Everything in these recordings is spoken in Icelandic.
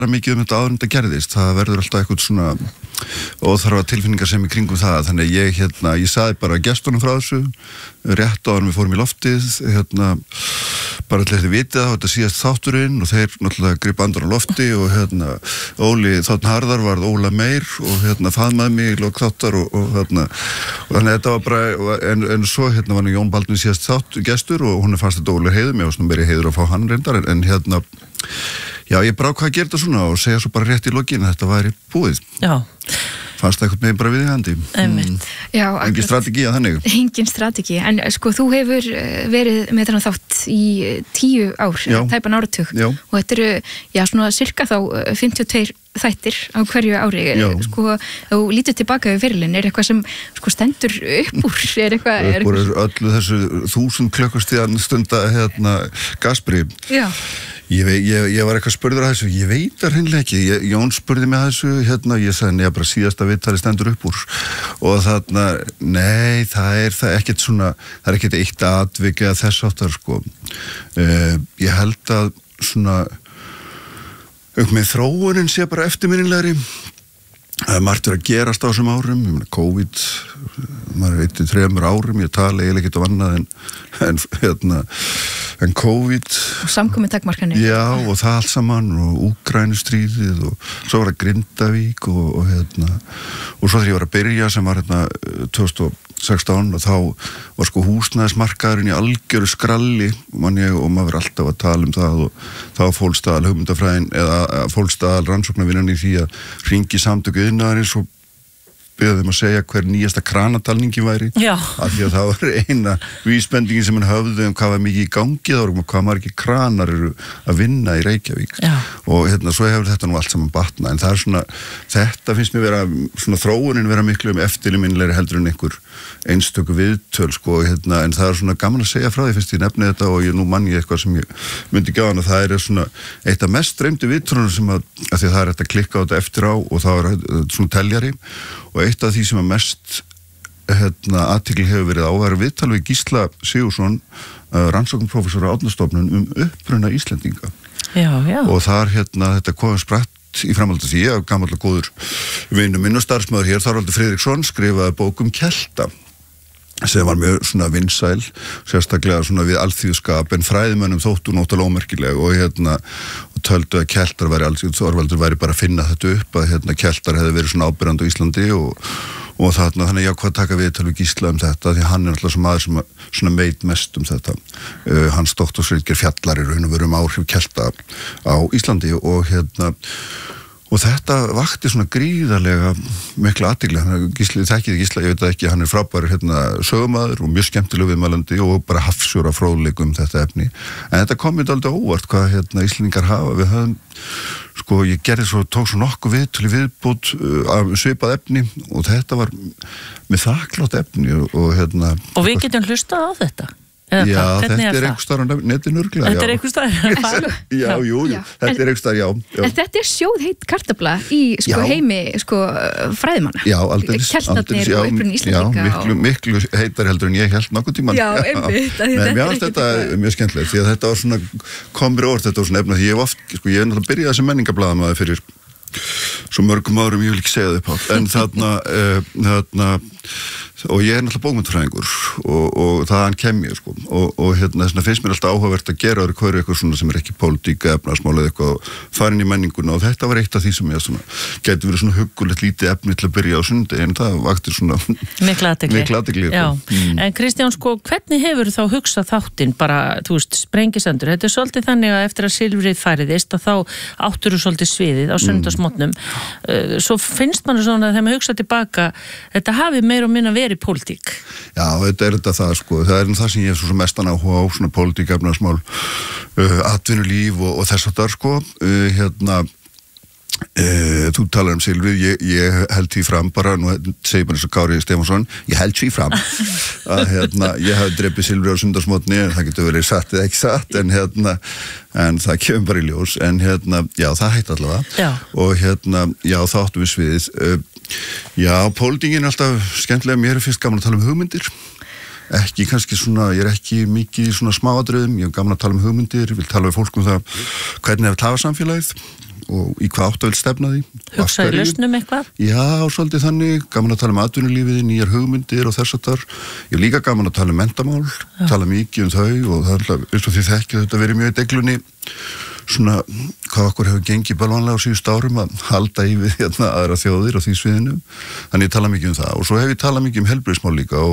mikið þetta áður en þetta gerðist, það verður alltaf eitthvað svona óþarfa tilfinningar sem í kringum það, þannig ég sagði bara gestunum frá þessu, rétt áður við fórum í loftið, bara allir þið vitið það, þetta síðast þátturinn og þeir náttúrulega gripu andan á lofti og Óli Þ. Harðar varð Óla Meir og faðmaði mig í lok þáttar og þannig þetta var bara, en svo var Jón Baldvin síðast gestur og hún fannst þetta Óli heiður, mér var svona meiri heiður að fá hann reyndar, en já, ég bara ákvað að gera þetta svona og segja svo bara rétt í lokin að þetta væri búið. Já. Fannst það eitthvað með bara við í handi. Já, engin strategi að þannig. Engin strategi, en sko þú hefur verið með þennan þátt í 10 ár, tæpan áratug og þetta eru, já, svona cirka þá 52 þættir á hverju ári. Sko, þú lítur tilbaka við fyrirlin, eitthvað sem sko stendur upp úr? Upp úr öllu þessu 1000 klukkustíðan stunda gasbri. Já. Ég var eitthvað spurður að þessu, ég veit það hreinlega ekki, Jón spurði mig að þessu, ég sagði, bara síðasta viðtali stendur upp úr og nei, það er ekkert svona, það er ekkert eitt atvik eða þess áttar, sko. Ég held að svona, með þróunin sé bara eftirminnilegri, margt verið að gerast á þessum árum, ég meina COVID, maður veit í 3 árum, ég tala eiginlega ekkert á annað en COVID. Og samkomutakmarkanir. Já, og það allt saman, og Úkraínustríðið, og svo var það Grindavík, og svo þegar ég var að byrja, sem var 2016, og þá var sko húsnæðismarkaðurinn í algjöru skralli, og maður var alltaf að tala um það, og þá fólkstaðal hugmyndafræðin, eða fólkstaðal rannsóknarvinnan í því að hringi samtöku iðnaðarins og beða þeim að segja hver nýjasta kranatalningi væri. Já. Af því að það var eina vísbendingin sem hann höfðu hvað var mikið í gangi þá og hvað margir kranar eru að vinna í Reykjavík. Já. Og svo hefur þetta nú allt saman batnað, en það er svona, þetta finnst mér vera, svona þróunin vera miklu eftirminnilegri heldur en einhver einstöku viðtöl, sko, en það er svona gaman að segja frá því fyrst ég nefni þetta og nú mann ég eitthvað sem ég myndi ekki á hann og það er svona eitt af mest streymdu viðtölunum sem að því það er hægt að klikka á þetta eftir á og það er svona teljari og eitt af því sem að mest athygli hefur verið á er viðtal við Gísla Sigurðsson, rannsóknarprófessor á Árnastofnun uppruna Íslendinga. Já. Og þar þetta kom spratt í framhaldi af því að gamall og góður vinur minn og starfsmaður hér, Þorvaldur Friðriksson, skrifaði bók Kelta sem var mjög svona vinsæl, sérstaklega svona við alþýðskap en fræðimönnum þóttu náttúrulega ómerkileg og töldu að keltar væri alls, Þorvaldur væri bara að finna þetta upp að keltar hefði verið svona áberandi á Íslandi og þannig ég ákvað að taka viðtal við Gísla þetta því hann er alltaf sem maður sem svona veit mest þetta. Hans doktorsritgerð fjallar í raun og veru áhrif kelta á Íslandi og þetta vakti svona gríðarlega mikla athygli. Gísli, þekkið Gísla, ég veit ekki, hann er frábær sögumaður og mjög skemmtileg viðmælandi og bara hafsjóra fróðleik þetta efni. En þetta kom mér dálítið óvart hvað Íslendingar hafa. Við höfum, sko, ég tók svo nokkuð viðbót af svipað efni og þetta var með þakklátt efni og við getum hlustað á þetta. Já, þetta er einhver staðar á netinu örglega. Þetta er einhver staðar? Já, þetta er einhver staðar, já. En þetta er sjóðheit kartafla í heimi fræðimanna. Já, aldeilis. Keltarnir og uppruna Íslendinga. Já, miklu heitar heldur en ég held nokkuð tímann. Já, einmitt. Nei, mér finnst þetta mjög skemmtilegt, því að þetta var svona, komur orð, þetta var svona efna, því ég hef náttúrulega byrjaði sem menningablaðamaður fyrir svo mörgum árum, ég vil ekki segja það upp á, en þarna og ég er náttúrulega bókmenntarfræðingur og þaðan kem ég, sko og þessna finnst mér alltaf áhugavert að gera hverju eitthvað svona sem er ekki pólitík, efnahagsmál eða eitthvað og fara inn í menninguna og þetta var eitt af því sem ég svona, gæti verið svona huggulegt lítið efni til að byrja á sundi en það vakti svona mikla athygli. Já, en Kristján, sko, hvernig hefur þá hugsað þáttinn bara, þú veist, Sprengisandur, þetta er svolítið þannig að eftir að silfrið færiðist að þá áttur þú svolítið sviðið á sunnudagsmorgnum. Svo finnst mann svona að þegar maður hugsa tilbaka, þetta hafi meira og minna verið pólitík. Já, þetta er það, sko. Það er það sem ég hef svo mestan áhuga á, svona pólitík, efnahagsmál, atvinnulíf og þess að það, sko. Þú talar silfrið, ég held því fram bara, nú segir bara eins og Kári Stefánsson, ég held því fram að ég hafi drepið silfrið á sunnudagsmorgni, en það getur verið satt eða ekki satt, en það kemur bara í ljós, en já, það hætti allavega og já, þá áttum við sviðið. Já, pólitíkin er alltaf skemmtilega, mér er fyrst gaman að tala um hugmyndir, ekki kannski svona, ég er ekki mikið svona smáatriðum, ég er gaman að tala um hugmyndir, ég vil tala við fólk það hvernig hefur tafað samfélagið í hvað áttu vil stefna því. Hugsa í lausnum eitthvað? Já, svolítið þannig, gaman að tala atvinnulífið, nýjar hugmyndir og þess að þar. Ég er líka gaman að tala mentamál, tala mikið þau og það er alltaf, eins og því þekkið þetta verið mjög í deglunni, svona hvað okkur hefur gengið balvanlega á síðust árum að halda í við aðra þjóðir á því sviðinu. Þannig ég tala mikið það og svo hef ég talað mikið heilbrigðismál líka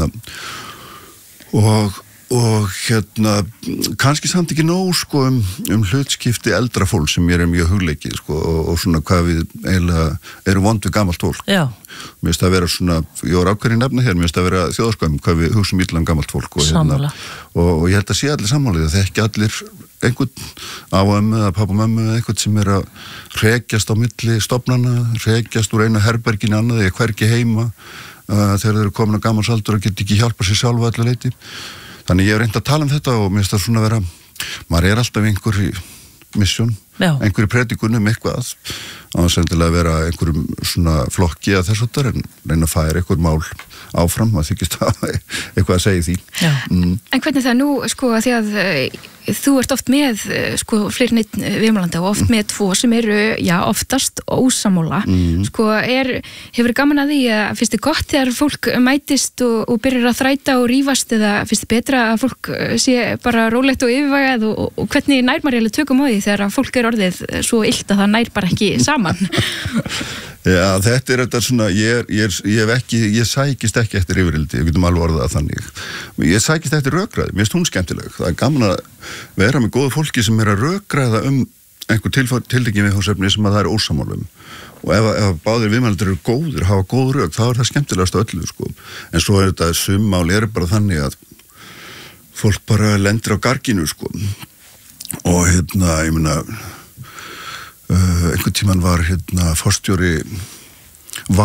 og kannski samt ekki nóg sko hlutskipti eldra fólk sem mér mjög hugleikið sko og svona hvað við eiginlega eru vond við gamalt fólk. Já. Mér finnst það vera svona, ég var ákveðin nefna hér, mér finnst það vera þjóðarskvæm hvað við hugsum illa gamalt fólk og ég held að sé allir sammálið að þekki allir einhvern á ömmu eða pappa og mömmu eða einhvern sem að hrekjast á milli stofnana, hrekjast úr einu herberginu annað eða hvergi heima þegar þeir eru komin á gamalsaldur og geta ekki hjálpa sér sjálfa allir leiti. Þannig ég hef reynd að tala þetta og mér finnst það svona vera, maður alltaf einhver í missjón, einhver í predikunum eitthvað, á þess að vera einhverjum svona flokki að þess að en reyna að færa einhver mál áfram, maður þykist að eitthvað að segja því. En hvernig það nú, sko, að því að þú ert oft með, sko, fleiri neitt viðmælanda og oft með tvo sem eru, já, oftast ósammála, sko, hefur gaman að því að finnst þið gott þegar fólk mætist og byrjar að þræta og rífast eða finnst þið betra að fólk sé bara rólegt og yfirvægað og hvernig nær maður eiginlega tökum á því þegar fólk orðið svo illt að það nær bara ekki saman? Já, þetta þetta svona, ég sækist ekki eftir yfirildi, við getum alveg orðað þannig. Ég sækist eftir rökræði, mér finnst hún skemmtileg. Það gaman að vera með góðu fólki sem að rökræða einhver tiltekið viðfangsefni sem að það ósamálum. Og ef báðir viðmælendur eru góðir, hafa góð rök, þá það skemmtilegast öllu, sko. En svo þetta summál bara þannig að fólk bara lendir á garginu, sko. Og ég meina, einhvern tímann var forstjóri Vá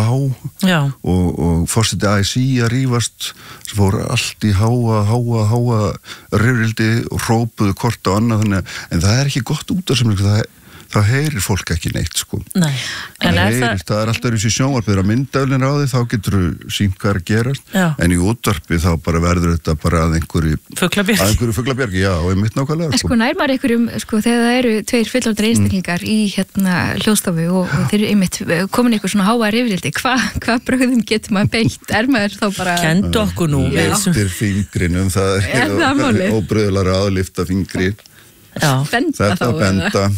og forseti ASÍ að rífast sem fóru allt í háa rifrildi og hrópuðu hvort á annað en það ekki gott út af sem þá heyrir fólk ekki neitt sko. Nei. Það alltaf þessi sjónvarpið að myndavlinn á því þá getur þú sýnt hvað að gerast en í útvarpi þá bara verður þetta bara að einhverju fuglabjargi, já, og einmitt nákvæmlega. En sko nær maður einhverjum, sko, þegar það eru tveir fullorðnir einstaklingar í hljóðstofu og þeir eru einmitt komin einhver svona háa rifrildi, hvað bröðum getur maður beitt? Maður þá bara... Kendu okkur nú. Veistir fingrinum, það er óbröðulega aðlifta fingri. Þetta benda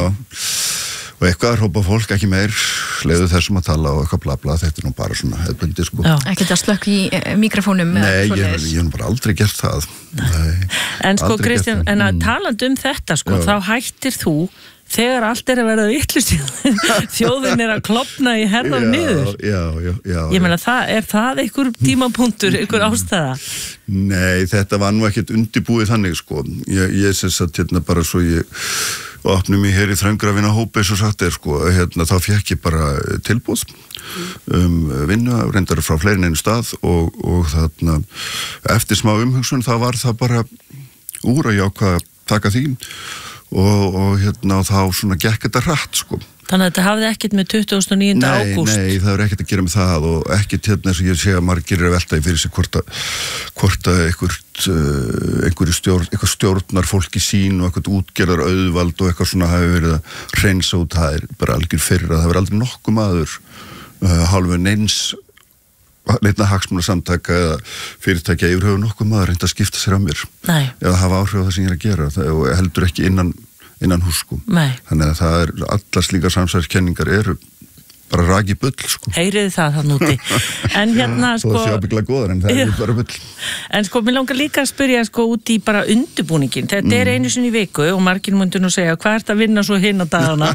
og eitthvað hrópa fólk ekki meir leiðu þessum að tala og eitthvað blabla þetta nú bara svona hefðbundi sko. Ekki þetta slökk í mikrofónum? Nei, ég hef bara aldrei gert það. En sko Kristján, en að talandi þetta sko, þá hættir þú þegar allt að verða vitlaust þjóðin að klofna í herðar niður. Já. Ég meina, það einhver tímapunktur, einhver ástæða? Nei, þetta var nú ekkert undirbúið þannig, sko. Ég sess að bara svo ég opnum mig hér í þröngrafina hópi, svo sagt sko, þá fekk ég bara tilboð vinnu, reyndar frá fleiri en einu stað og þarna, eftir smá umhugsun, þá var það bara úr að jákvæða taka því og þá svona gekk þetta hratt sko. Þannig að þetta hafði ekkert með 29. ágúst? Nei, það er ekkert að gera með það og ekkert eins og ég sé að margir eru að velta í fyrir sig hvort að einhver stjórnar fólki sín og eitthvað útgerðar auðvald og eitthvað svona hafi verið að hreinsa út, það er bara algjör fyrra, það verið aldrei nokkuð maður hálfu neinna hagsmunasamtaka eða fyrirtækja yfir höfu nokkuð maður reyndi að skipta sér af mér eða hafa áhrif á það sem ég er að gera og heldur ekki innan hús sko. Þannig að það allar slíkar samsæðiskenningar eru bara raki bull sko. Heyriði það þann úti. En sko... Það sé ábygglega góðar en það er bara bull. En sko, mér langar líka að spyrja sko út í bara undirbúningin. Þetta er einu sinni í viku og margir myndu nú segja hvað ert að vinna svo hinn á dagana?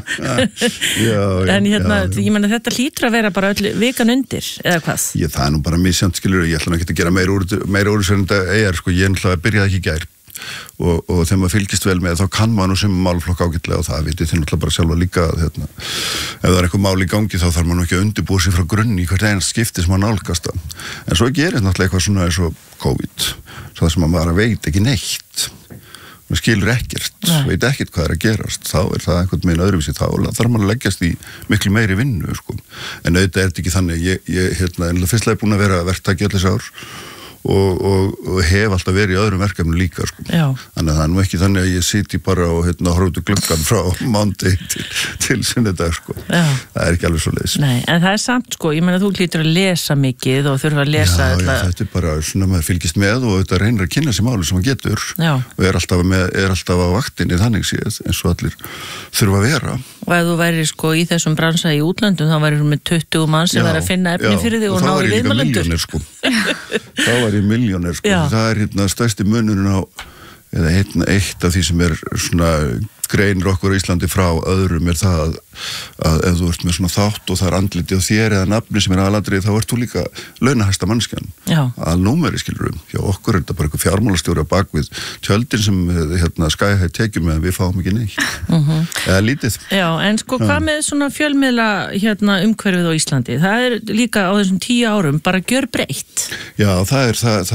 En ég meina þetta hlýtur að vera bara öll vikan undir, eða hvað? Það er nú bara misjant skilur, ég ætla nú ekki að gera meira úr sem þetta sko, ég ætla að byrja ekki í gær. Og þegar maður fylgist vel með þá kann maður nú sem málflokk ágætlega og það vitið þið náttúrulega bara sjálfa líka ef það er eitthvað mál í gangi þá þarf maður nú ekki að undirbúa sig frá grunni í hvert einast skipti sem maður nálgast það en svo gerist náttúrulega eitthvað svona eins og COVID svo það sem maður bara veit ekki neitt maður skilur ekkert, veit ekkert hvað er að gerast þá er það einhvern veginn öðruvísi þá þarf maður að leggjast í miklu meiri vinnu sko. En auðvitað er þetta ekki þannig ég fyrstlega búin að vera verktaki allir ár og hef alltaf verið í öðrum verkefnum líka sko. Þannig að það nú ekki þannig að ég siti bara og horfa út gluggann frá mándi til sunnudag sko. Það ekki alveg svo leiðis. Nei, en það samt sko, ég meina þú hlýtur að lesa mikið og þurfa að lesa þetta bara svona maður fylgist með og þetta reynir að kynna sér máli sem maður getur og er alltaf á vaktinni þannig séð eins og allir þurfa að vera. Og ef þú væri sko í þessum bransa í útlöndum þá væri þú með 20 mann sem væri að finna efni fyrir þig og ná í viðmælendur. Þá var ég milljónir sko. Það er stærsti munurinn á eða eitt af því sem svona greinir okkur á Íslandi frá öðrum það að ef þú ert með svona þátt og það andliti á þér eða nafni sem aðalatriði þá ert þú líka launahæsta mannskjan að númeri skilurum. Hjá okkur þetta bara eitthvað fjármálastjóri á bakvið tjöldin sem Sky-High tekjum meðan við fáum ekki neitt eða lítið. Já, en sko hvað með svona fjölmiðla umhverfið á Íslandi? Það líka á þessum 10 árum bara gjörbreytt. Já, það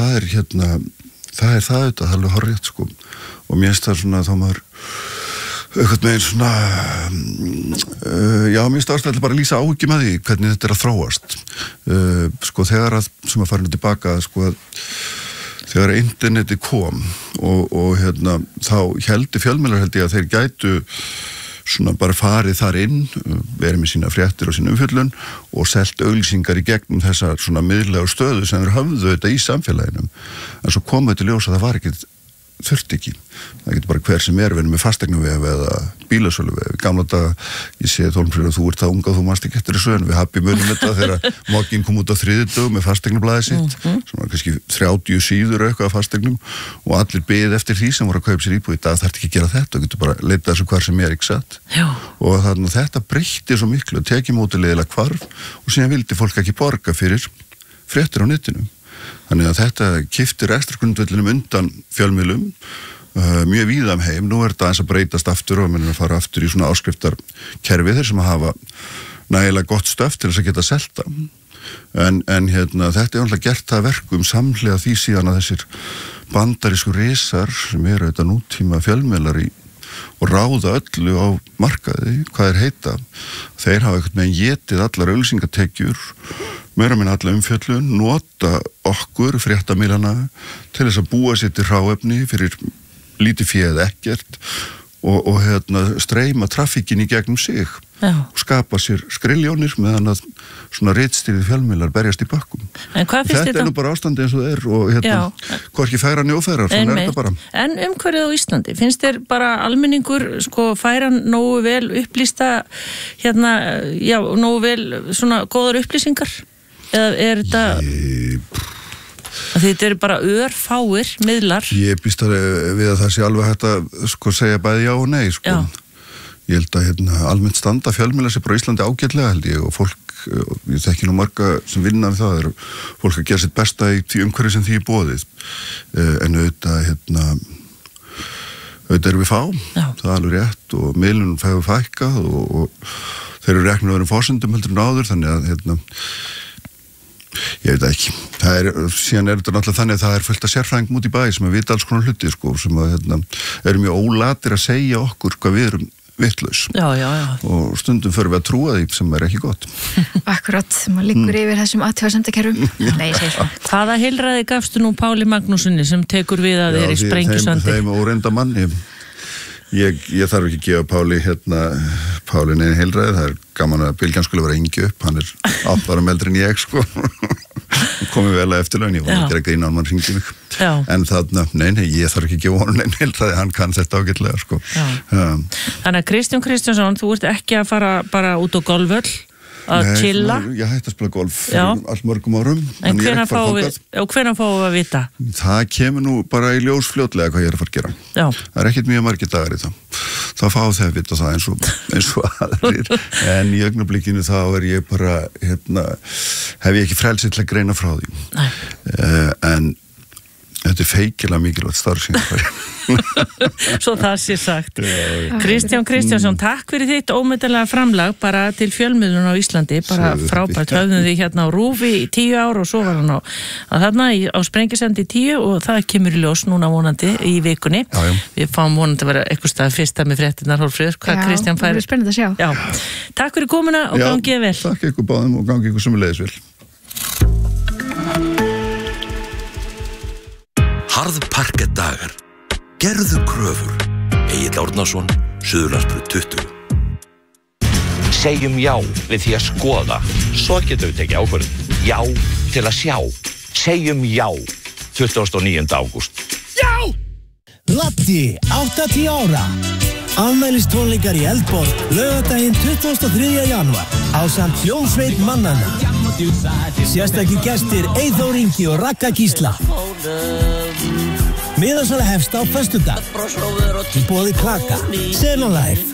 er alveg horrið sko og mér finnst það svona þá maður eitthvað með svona mér finnst ástæðilega bara að lýsa áhyggjum að því hvernig þetta að þróast sko þegar sem að fara tilbaka sko þegar interneti kom og þá heldur fjölmiðlar held ég að þeir gætu svona bara farið þar inn, verið með sína fréttir og sína umfjöllun og selt auglýsingar í gegnum þessa svona miðlægu stöðu sem þeir höfðu þetta í samfélaginu. En svo kom þetta ljós að það var ekki þurft ekki. Það getur bara hver sem verið með fasteignavef eða bílasöluvef. Gamla daga, ég segi Þórnfríður, þú ert það unga, þú manst ekki eftir þessu en við happy munum þetta þegar Mogginn kom út á þriðjudögum með fasteignablaðið sitt, sem var kannski 30 síður eitthvað af fasteignum og allir beðið eftir því sem voru að kaupa sér íbúð. Í dag þarf ekki að gera þetta og getur bara leitað þessu hvar sem ekki satt. Og þannig að þetta breytti svo miklu, tekið mótilegilega hvarf og síðan vildi fólk ekki borga fyrir fréttir á netinu. Þannig að þetta kiptir rekstrargrundvellinum undan fjölmiðlum mjög víða heim. Nú þetta aðeins að breytast aftur og að fara aftur í svona áskriftarkerfi þeir sem að hafa nægilega gott stöf til þess að geta selta. En þetta alltaf gert það verkum samhliða því síðan að þessir bandarísku risar sem þetta nútíma fjölmiðlar og ráða öllu á markaði, hvað heita. Þeir hafa eitthvað með getið allar auglýsingatekjur meira minna alla umfjöllun, nota okkur fréttamílana til þess að búa sér til hráefni fyrir lítið féð ekkert og streyma trafikkin í gegnum sig og skapa sér skriljónir meðan að svona ritstýrið fjölmiðlar berjast í bakkum. Þetta nú bara ástandi eins og það og hvorki færa njófærar, svona þetta bara. En umhverfið á Íslandi, finnst þér bara almenningur sko færa nógu vel upplýsta nógu vel svona góðar upplýsingar? Eða þetta þetta eru bara örfáir miðlar? Ég býst við að það sé alveg hægt að sko segja bæði já og nei sko. Ég held að almennt standa fjölmiðlar sér bara Íslandi ágætlega held ég og fólk, ég þekki nú marga sem vinna við það, fólk að gera sitt besta í því umhverfi sem því er boðið en auðvitað erum við fá, það er alveg rétt og miðlunum hefur fækkað og þeir eru reknir öðrum forsendum heldur en áður þannig að ég veit ekki. Síðan þetta náttúrulega þannig að það er fullt af sérfræðingum út í bæ sem að vita alls konar hluti sko, sem að eru mjög ólatir að segja okkur hvað við erum vitlaus. Og stundum förum við að trúa því sem er ekki gott. Akkurat, maður liggur yfir þessum athugasemdakerfum. Nei, segir það. Hvaða heilræði gafstu nú Páli Magnúsinni sem tekur við að þeir í Sprengjusandi? Þeim óreinda manni. Ég þarf ekki að gefa Páli neina heilræði, það er gaman að Bylgjan skulle vera yngi upp, hann 8 ára eldri en ég sko, komið vel að eftirlaun, ég var að gera grín á hann hringdi mig, en þarna, nei, ég þarf ekki að gefa honum neina heilræði, hann kann þetta ágætlega sko. Þannig að Kristján Kristjánsson, þú ert ekki að fara bara út á golfvöll? Að chilla? Nei, ég hætti að spila golf fyrir allt mörgum árum. En hvenær fáum við að vita? Það kemur nú bara í ljós fljótlega hvað ég er að fara að gera. Það er ekkert mjög margir dagar í það. Þá fáum þeir að vita það eins og aðrir. En í augnablikinu þá er ég bara, hef ég ekki frelsið til að greina frá því. En þetta er feikilega mikilvægt starf sem ég fari. Svo það sé sagt. Kristján Kristjánsson, takk fyrir þitt ómetanlega framlag bara til fjölmiðlun á Íslandi, bara frábært. Höfðum því hérna á RÚV í 10 ár og svo var hann þarna á Sprengjusandi í 10 og það kemur í ljós núna vonandi í vikunni. Við fáum vonandi að vera eitthvað stað fyrsta með fréttirnar, Hólmfríður, hvað Kristján fær. Já, það er spennandi að sjá. Takk fyrir komuna og gangið vel. Takk ykkur báðum og gangið ykkur sömuleiðis vel. Harðparkett dagar. Gerðu kröfur. Egill Árnason, Suðurlandsbraut 20. Segjum já við því að skoða. Svo getum við tekið ákvörðun. Já til að sjá. Segjum já 29. ágúst. Já! Latti, 80 ára. Afmælistónleikar í Eldborg, laugardaginn 23. janúar. Ásamt hljómsveit mannanna. Sérstakir gestir Eyþór Ingi og Ragga Gísla. Miðasala hefst á föstudag. Í boði Klaka. Sena Live.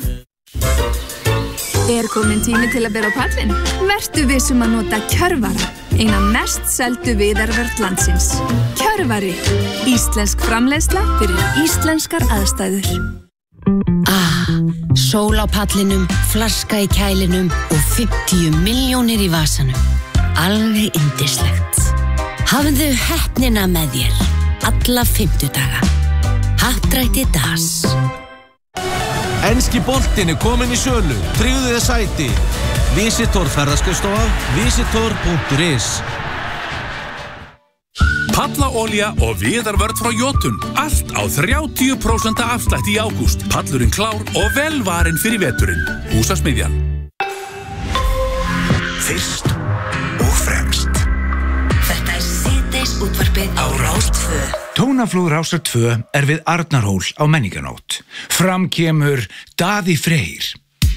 Komin tími til að bera á pallinn? Vertu vissum að nota Kjörvara, eina mest seldu viðarvörn landsins. Kjörvari, íslensk framleiðsla fyrir íslenskar aðstæður. Sól á pallinum, flaska í kælinum og 50 milljónir í vasanum. Alveg yndislegt. Hafðu heppnina með þér, alla 50 daga. Happdrætti DAS. Enski boltinn komin í sölu. Tryggðu þið sæti. Visitor ferðaskrifstofa, visitor.is. Pallaolía og viðarvörn frá Jotun. Allt á 30% afslætti í ágúst. Pallurinn klár og vel varinn fyrir veturinn. Húsasmiðjan. Fyrst og fremst. Þetta síðdeis útvarpið á Rás 2. Tónaflúð Rásar 2 við Arnarhól á Menningarnótt. Fram kemur Daði Freyr.